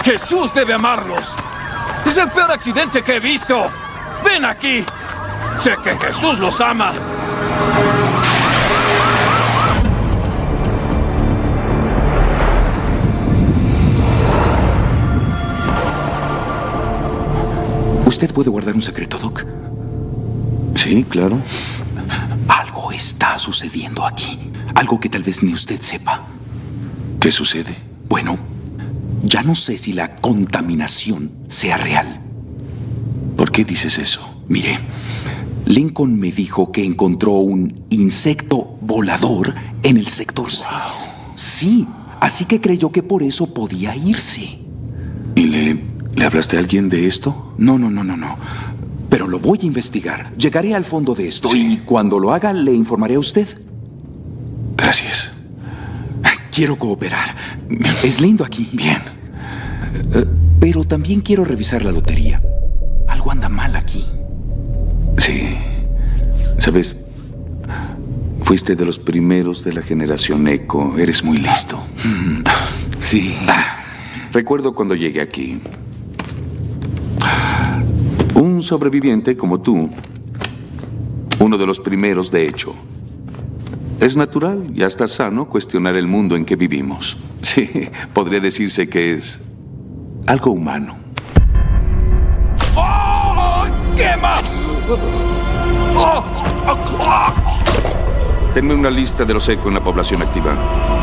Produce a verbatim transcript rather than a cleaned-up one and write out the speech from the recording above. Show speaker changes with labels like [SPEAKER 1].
[SPEAKER 1] Jesús debe amarlos. Es el peor accidente que he visto. ¡Ven aquí! Sé que Jesús los ama.
[SPEAKER 2] ¿Usted puede guardar un secreto, Doc?
[SPEAKER 3] Sí, claro.
[SPEAKER 2] Algo está sucediendo aquí. Algo que tal vez ni usted sepa.
[SPEAKER 3] ¿Qué sucede?
[SPEAKER 2] Bueno, ya no sé si la contaminación sea real.
[SPEAKER 3] ¿Por qué dices eso?
[SPEAKER 2] Mire, Lincoln me dijo que encontró un insecto volador en el sector seis. Wow. Sí, así que creyó que por eso podía irse.
[SPEAKER 3] ¿Y le, le hablaste a alguien de esto?
[SPEAKER 2] No, no, no, no, no. Pero lo voy a investigar. Llegaré al fondo de esto sí. Y cuando lo haga le informaré a usted.
[SPEAKER 3] Gracias.
[SPEAKER 2] Quiero cooperar. Es lindo aquí.
[SPEAKER 3] Bien.
[SPEAKER 2] Pero también quiero revisar la lotería. Algo anda mal aquí.
[SPEAKER 3] Sí. ¿Sabes? Fuiste de los primeros de la generación Eco. Eres muy listo.
[SPEAKER 2] Sí.
[SPEAKER 3] Recuerdo cuando llegué aquí. Un sobreviviente como tú. Uno de los primeros, de hecho. Es natural y hasta sano cuestionar el mundo en que vivimos. Sí, podría decirse que es algo humano.
[SPEAKER 1] ¡Oh! ¡Quema! ¡Oh!
[SPEAKER 3] Denme una lista de los Eco en la población activa.